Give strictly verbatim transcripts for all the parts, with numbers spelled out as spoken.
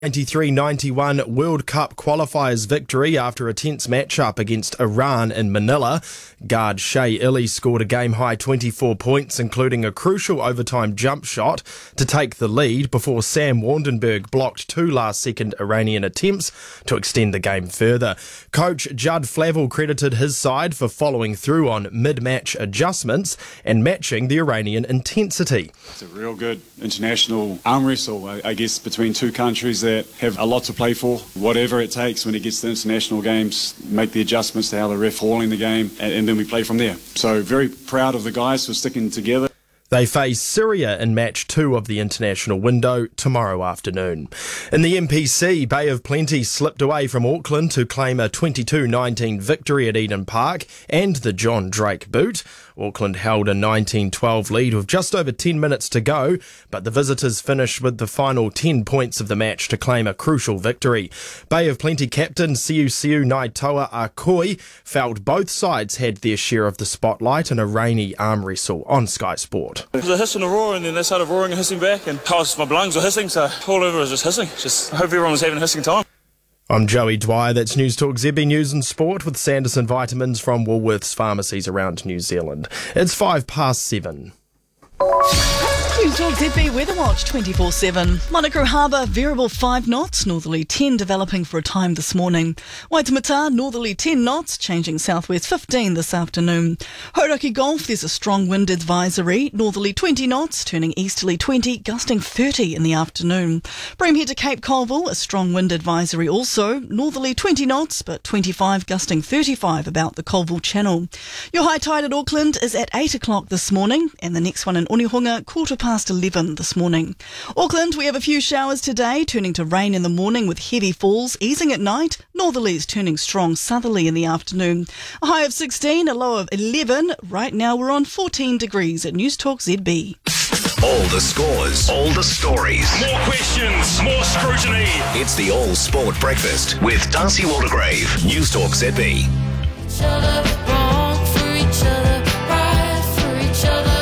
ninety-three ninety-one World Cup qualifiers victory after a tense matchup against Iran in Manila. Guard Shea Ili scored a game-high twenty-four points, including a crucial overtime jump shot to take the lead before Sam Wandenberg blocked two last-second Iranian attempts to extend the game further. Coach Judd Flavel credited his side for following through on mid-match adjustments and matching the Iranian intensity. It's a real good international arm wrestle, I, I guess, between two countries that have a lot to play for. Whatever it takes when it gets to international games, make the adjustments to how the ref calling the game, and, and then we play from there. So very proud of the guys for sticking together. They face Syria in match two of the international window tomorrow afternoon. In the M P C, Bay of Plenty slipped away from Auckland to claim a twenty-two nineteen victory at Eden Park and the John Drake boot. Auckland held a nineteen twelve lead with just over ten minutes to go, but the visitors finished with the final ten points of the match to claim a crucial victory. Bay of Plenty captain Siu Siu Naitoa Akoi felt both sides had their share of the spotlight in a rainy arm wrestle on Sky Sport. There was a hiss and a roar, and then they started roaring and hissing back, and I was, my lungs were hissing, so all over was just hissing. Just hope everyone was having a hissing time. I'm Joey Dwyer, that's News Talk Z B News and Sport with Sanderson Vitamins from Woolworths pharmacies around New Zealand. It's five past seven. News Talk Z B Weather Watch twenty-four seven. Manukau Harbour, variable five knots, northerly ten developing for a time this morning. Waitemata, northerly ten knots, changing southwest fifteen this afternoon. Hauraki Gulf, there's a strong wind advisory, northerly twenty knots, turning easterly twenty, gusting thirty in the afternoon. Breamhead to Cape Colville, a strong wind advisory also, northerly twenty knots, but twenty-five, gusting thirty-five about the Colville Channel. Your high tide at Auckland is at eight o'clock this morning, and the next one in Onehunga, quarter past past eleven this morning. Auckland, we have a few showers today, turning to rain in the morning with heavy falls, easing at night, northerlies turning strong southerly in the afternoon. A high of sixteen, a low of eleven. Right now we're on fourteen degrees at News Talk Z B. All the scores, all the stories. More questions, more scrutiny. It's the All Sport Breakfast with Darcy Waldegrave. News Talk Z B. Each other, wrong for each other, right for each other.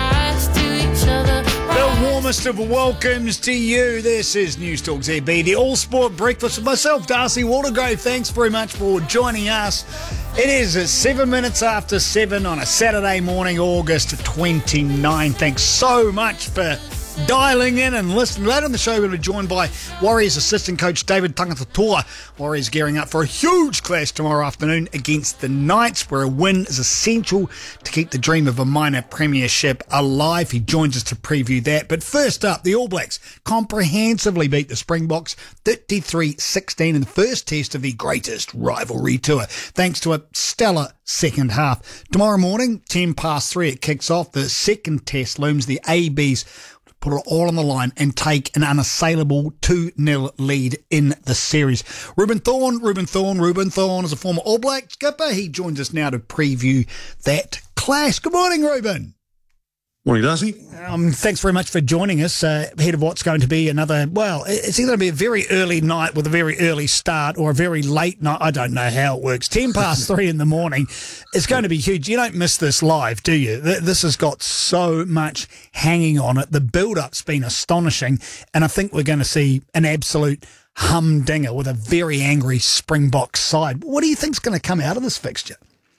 Warmest of welcomes to you. This is News Talk Z B, the All Sport Breakfast with myself, Darcy Waldegrave. Thanks very much for joining us. It is seven minutes after seven on a Saturday morning, August twenty-ninth. Thanks so much for dialing in and listening. Later in the show, we're going to be joined by Warriors assistant coach David Tangata-Toa. Warriors gearing up for a huge clash tomorrow afternoon against the Knights, where a win is essential to keep the dream of a minor premiership alive. He joins us to preview that. But first up, the All Blacks comprehensively beat the Springboks thirty-three sixteen in the first test of the greatest rivalry tour, thanks to a stellar second half. Tomorrow morning, ten past three, it kicks off. The second test looms. The A Bs put it all on the line and take an unassailable two nil lead in the series. Reuben Thorne, Reuben Thorne, Reuben Thorne is a former All Black skipper. He joins us now to preview that clash. Good morning, Reuben. Morning, Darcy. Um, thanks very much for joining us uh, ahead of what's going to be another, well, it's either going to be a very early night with a very early start or a very late night. I don't know how it works. ten past three in the morning. It's going to be huge. You don't miss this live, do you? This has got so much hanging on it. The build-up's been astonishing, and I think we're going to see an absolute humdinger with a very angry Springbok side. What do you think's going to come out of this fixture?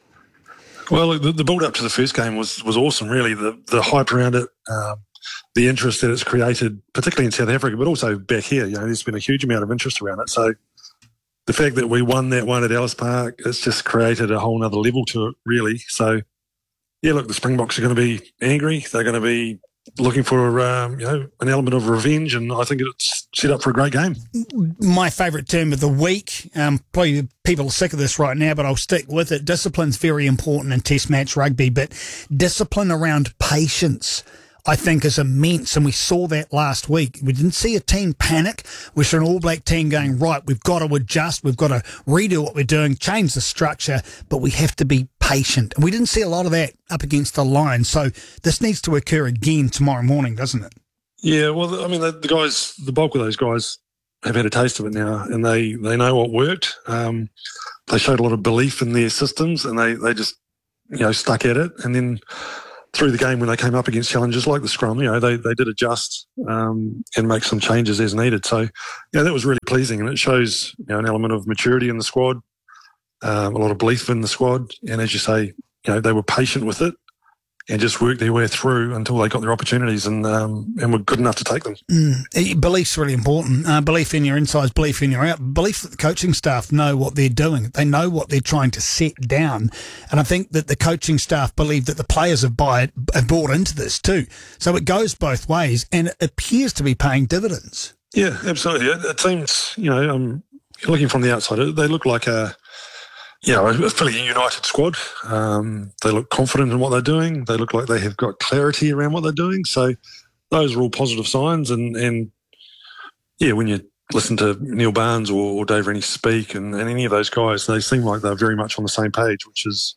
Well, the, the build-up to the first game was, was awesome, really. The the hype around it, um, the interest that it's created, particularly in South Africa, but also back here. You know, there's been a huge amount of interest around it. So the fact that we won that one at Ellis Park, it's just created a whole other level to it, really. So, yeah, look, the Springboks are going to be angry. They're going to be looking for um, you know, an element of revenge, and I think it's set up for a great game. My favourite term of the week, um, probably people are sick of this right now, but I'll stick with it. Discipline's very important in Test match rugby, but discipline around patience, I think, is immense, and we saw that last week. We didn't see a team panic. We saw an All Black team going, right, we've got to adjust, we've got to redo what we're doing, change the structure, but we have to be patient. And we didn't see a lot of that up against the Lions, so this needs to occur again tomorrow morning, doesn't it? Yeah, well, I mean, the, the guys, the bulk of those guys have had a taste of it now, and they, they know what worked. Um, they showed a lot of belief in their systems, and they, they just, you know, stuck at it. And then through the game when they came up against challenges like the scrum, you know, they, they did adjust um, and make some changes as needed. So, you know, that was really pleasing, and it shows, you know, an element of maturity in the squad, um, a lot of belief in the squad, and as you say, you know, they were patient with it and just worked their way through until they got their opportunities and um, and were good enough to take them. Mm. Belief's really important. Uh, belief in your insides, belief in your out. Belief that the coaching staff know what they're doing. They know what they're trying to set down. And I think that the coaching staff believe that the players have, buy, have bought into this too. So it goes both ways, and it appears to be paying dividends. Yeah, absolutely. It, it seems, you know, um, looking from the outside, they look like a you know, a fairly united squad. Um, they look confident in what they're doing. They look like they have got clarity around what they're doing. So those are all positive signs. And, and yeah, when you listen to Neil Barnes or, or Dave Rennie speak and, and any of those guys, they seem like they're very much on the same page, which is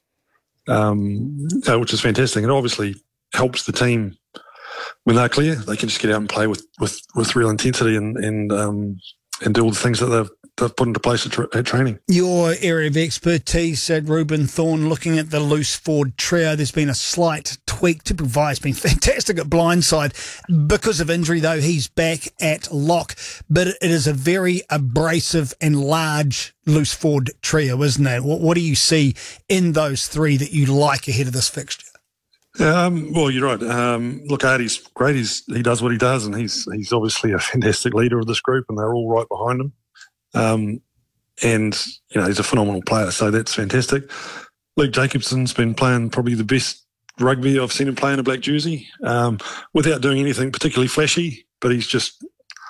um, uh, which is fantastic. It obviously helps the team when they're clear. They can just get out and play with, with, with real intensity and and um, and do all the things that they've they've put into place at, tra- at training. Your area of expertise, said Ruben Thorne, looking at the loose forward trio. There's been a slight tweak. Tipu Vai's been fantastic at blindside. Because of injury, though, he's back at lock. But it is a very abrasive and large loose forward trio, isn't it? What, what do you see in those three that you like ahead of this fixture? Um, well, you're right. Um, look, Artie's great. He's, he does what he does, and he's he's obviously a fantastic leader of this group, and they're all right behind him. Um, and, you know, he's a phenomenal player, so that's fantastic. Luke Jacobson's been playing probably the best rugby I've seen him play in a black jersey, um, without doing anything particularly flashy, but he's just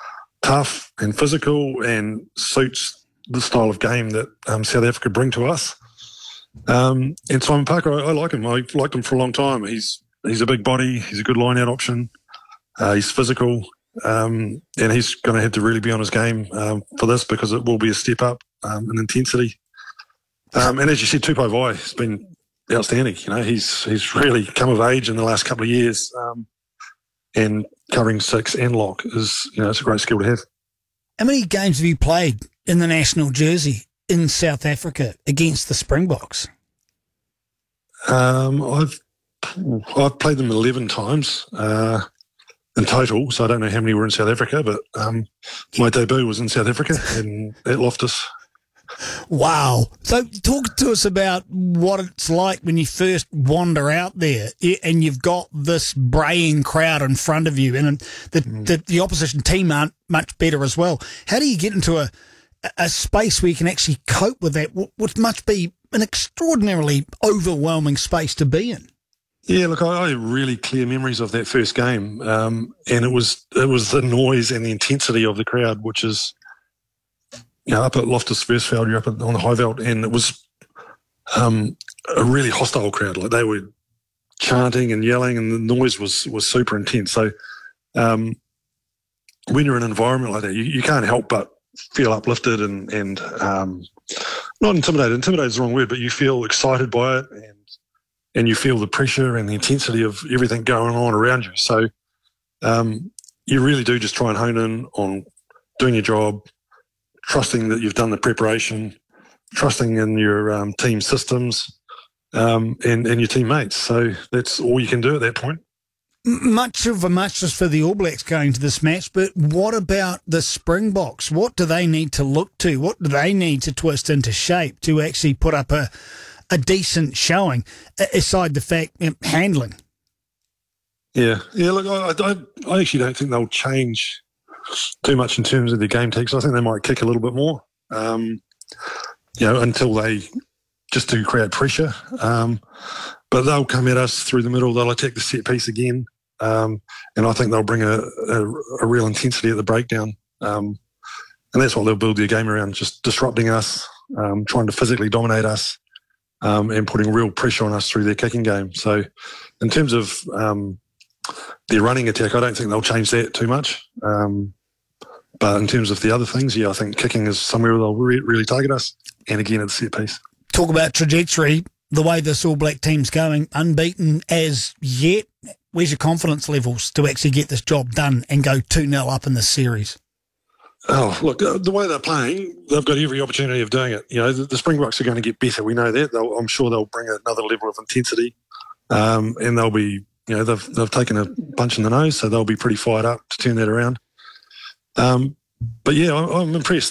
tough and physical and suits the style of game that um, South Africa bring to us. Um, and Simon Parker, I, I like him. I've liked him for a long time. He's he's a big body. He's a good line-out option. Uh, he's physical. Um, and he's going to have to really be on his game um, for this, because it will be a step up um, in intensity. Um, and as you said, Tupou Vai has been outstanding. You know, he's he's really come of age in the last couple of years, um, and covering six and lock is, you know, it's a great skill to have. How many games have you played in the national jersey in South Africa against the Springboks? Um, I've I've played them eleven times. Uh, in total, so I don't know how many were in South Africa, but um, my debut was in South Africa in, at Loftus. Wow. So talk to us about what it's like when you first wander out there and you've got this braying crowd in front of you, and the, mm. the, the opposition team aren't much better as well. How do you get into a, a space where you can actually cope with that, what must be an extraordinarily overwhelming space to be in? Yeah, look, I, I have really clear memories of that first game, um, and it was it was the noise and the intensity of the crowd, which is, you know, up at Loftus Versfeld, you're up at, on the high veld, and it was um, a really hostile crowd. Like, they were chanting and yelling, and the noise was was super intense. So um, when you're in an environment like that, you, you can't help but feel uplifted and and um, not intimidated. Intimidated is the wrong word, but you feel excited by it, and and you feel the pressure and the intensity of everything going on around you. So um, you really do just try and hone in on doing your job, trusting that you've done the preparation, trusting in your um, team systems um, and, and your teammates. So that's all you can do at that point. Much of a muchness for the All Blacks going to this match, but what about the Springboks? What do they need to look to? What do they need to twist into shape to actually put up a a decent showing, aside the fact, you know, handling? Yeah, yeah. Look, I, I, I actually don't think they'll change too much in terms of their game takes. I think they might kick a little bit more, um, you know, until they just do create pressure. Um, but they'll come at us through the middle. They'll attack the set piece again, um, and I think they'll bring a, a, a real intensity at the breakdown. Um, and that's what they'll build their game around: just disrupting us, um, trying to physically dominate us. Um, and putting real pressure on us through their kicking game. So in terms of um, their running attack, I don't think they'll change that too much. Um, but in terms of the other things, yeah, I think kicking is somewhere they'll re- really target us, and again at the set piece. Talk about trajectory, the way this All Black team's going, unbeaten as yet. Where's your confidence levels to actually get this job done and go two nil up in this series? Oh, look, uh, the way they're playing, they've got every opportunity of doing it. You know, the, the Springboks are going to get better. We know that. They'll, I'm sure they'll bring another level of intensity, um, and they'll be you know, they've they've taken a punch in the nose, so they'll be pretty fired up to turn that around. Um, but yeah, I'm, I'm impressed.